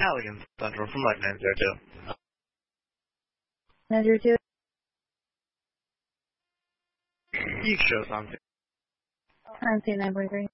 Halligan Central from Light 902. 902. Geek Show's on. I'm C9.3.